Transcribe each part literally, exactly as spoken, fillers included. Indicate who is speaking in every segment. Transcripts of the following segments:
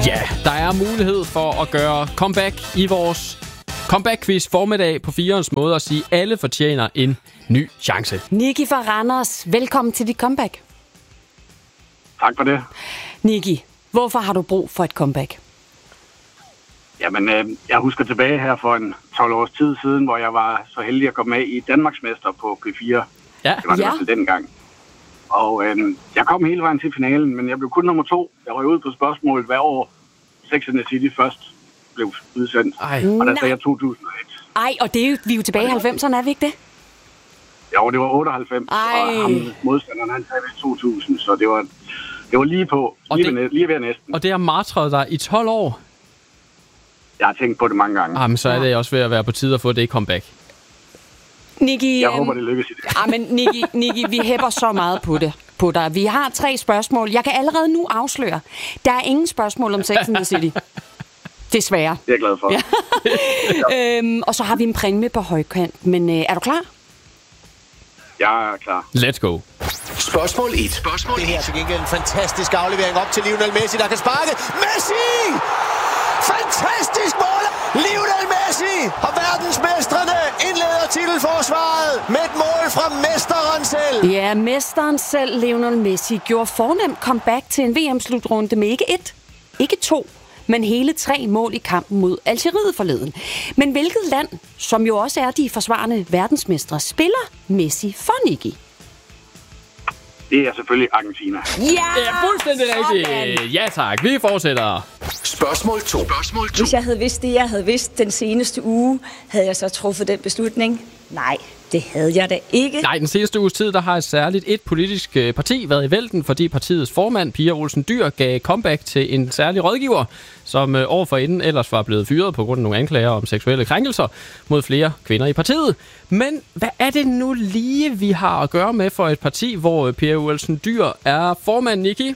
Speaker 1: Ja, der er mulighed for at gøre comeback i vores comeback-quiz formiddag på firens måde at sige, at alle fortjener en ny chance.
Speaker 2: Niki fra Randers, velkommen til dit comeback.
Speaker 3: Tak for det.
Speaker 2: Niki, hvorfor har du brug for et comeback?
Speaker 3: Jamen, øh, jeg husker tilbage her for en tolv års tid siden, hvor jeg var så heldig at komme med i Danmarksmester på P fire.
Speaker 1: Ja.
Speaker 3: Det var det
Speaker 2: Ja.
Speaker 3: ja. dengang. Og øh, jeg kom hele vejen til finalen, men jeg blev kun nummer to. Jeg røg ud på spørgsmålet, hvad år Sex and the City først blev udsendt.
Speaker 1: Ej.
Speaker 3: Og der
Speaker 2: Nej.
Speaker 3: sagde jeg to tusind og et.
Speaker 2: Ej, og det er jo, vi er jo tilbage i halvfemserne, er vi ikke det?
Speaker 3: Jo, det var otteoghalvfems,
Speaker 2: Ej.
Speaker 3: og ham, modstanderen han sagde det to tusind, så det var, det var lige på,
Speaker 1: Og
Speaker 3: lige,
Speaker 1: det-
Speaker 3: ved, lige ved næsten.
Speaker 1: Og det har martret dig i tolv år.
Speaker 3: Jeg har tænkt på det mange gange.
Speaker 1: Ah, men så er det også ved at være på tide at få det comeback.
Speaker 2: Niki,
Speaker 3: Jeg
Speaker 2: øhm,
Speaker 3: håber, det lykkes i det.
Speaker 2: ja, men Niki, Niki, vi hæpper så meget på det. På dig. Vi har tre spørgsmål. Jeg kan allerede nu afsløre, der er ingen spørgsmål om Sex and the City. Desværre.
Speaker 3: Det er jeg glad for. Ja.
Speaker 2: Øhm, og så har vi en præmie på højkant. Men øh, er du klar?
Speaker 3: Jeg er klar.
Speaker 1: Let's go.
Speaker 4: Spørgsmål et. Spørgsmål
Speaker 5: Det her til gengæld en fantastisk aflevering op til Lionel Messi, der kan sparke. Messi! Fantastisk mål! Lionel Messi og verdensmestrene indleder titelforsvaret med et mål fra mesteren selv.
Speaker 2: Ja, mesteren selv, Lionel Messi, gjorde fornemt comeback til en V M-slutrunde med ikke et, ikke to, men hele tre mål i kampen mod Algeriet forleden. Men hvilket land, som jo også er de forsvarende verdensmestre, spiller Messi for, Niki?
Speaker 3: Det er selvfølgelig Argentina.
Speaker 2: Ja,
Speaker 1: Det er fuldstændig
Speaker 2: sådan.
Speaker 1: rigtigt. Ja tak, vi fortsætter.
Speaker 4: Spørgsmål to. Spørgsmål to.
Speaker 6: Hvis jeg havde vidst det, jeg havde vidst den seneste uge, havde jeg så truffet den beslutning? Nej, det havde jeg da ikke.
Speaker 1: Nej, den seneste uges tid, der har et særligt et politisk øh, parti været i vælten, fordi partiets formand, Pia Olsen Dyhr, gav comeback til en særlig rådgiver, som øh, år forinden ellers var blevet fyret på grund af nogle anklager om seksuelle krænkelser mod flere kvinder i partiet. Men hvad er det nu lige, vi har at gøre med for et parti, hvor øh, Pia Olsen Dyhr er formand, Niki?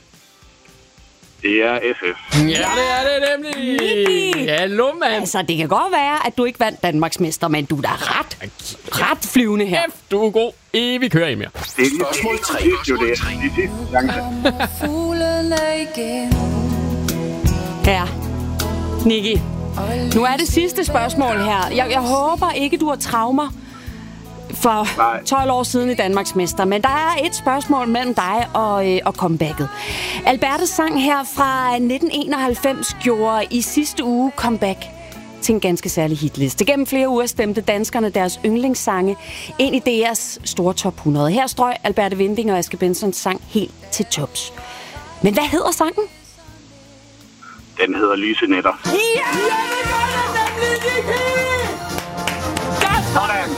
Speaker 3: Det er S F.
Speaker 1: Ja, det er det nemlig!
Speaker 2: Niki!
Speaker 1: Hallo, mand!
Speaker 2: Altså, det kan godt være, at du ikke vandt Danmarksmester, men du er da ret, ret flyvende her.
Speaker 1: F, du er god. Evig kører I mere.
Speaker 3: Det er lige
Speaker 4: Spørgsmål tre.
Speaker 3: Det er jo det. Det er sidste chance.
Speaker 2: Ja, Niki. Nu er det sidste spørgsmål her. Jeg, jeg håber ikke, du har traumer for
Speaker 3: Nej.
Speaker 2: tolv år siden i Danmarksmester, men der er et spørgsmål mellem dig og, øh, og comebacket. Albertes sang her fra nitten enoghalvfems gjorde i sidste uge comeback til en ganske særlig hitliste. Gennem flere uger stemte danskerne deres yndlingssange ind i D R's store top hundrede. Her strøg Alberte Winding og Aske Bensons sang helt til tops. Men hvad hedder sangen?
Speaker 3: Den hedder Lyse Nætter.
Speaker 2: Ja, det gør det nemlig, Niki!
Speaker 3: Sådan.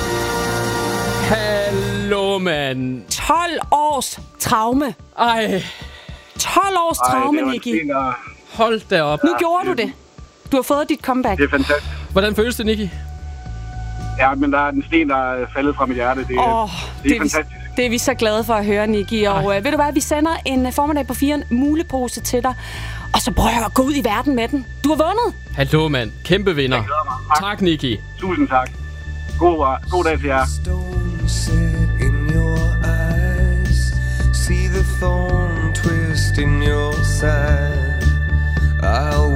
Speaker 1: Hallo, mand.
Speaker 2: tolv års traume.
Speaker 1: Ej,
Speaker 2: tolv års
Speaker 3: Ej,
Speaker 2: traume,
Speaker 3: det var en
Speaker 2: Niki.
Speaker 3: sten, der-
Speaker 1: hold da op.
Speaker 2: Nu gjorde du det. Du har fået dit comeback.
Speaker 3: Det er fantastisk.
Speaker 1: Hvordan føles det, Niki?
Speaker 3: Ja, men der er en sten, der er faldet fra mit hjerte. Det,
Speaker 2: Åh,
Speaker 3: det er
Speaker 2: er vi,
Speaker 3: fantastisk.
Speaker 2: det er vi så glade for at høre, Niki. Og øh, ved du hvad, vi sender en øh, formiddag på fire mulepose til dig. Og så prøv at gå ud i verden med den. Du har vundet.
Speaker 1: Hallo, mand. Kæmpe vinder.
Speaker 3: Jeg glæder mig. Tak.
Speaker 1: Tak, Niki.
Speaker 3: Tusind tak. God, god dag til jer.
Speaker 7: Stone set in your eyes, see the thorn twist in your side. I'll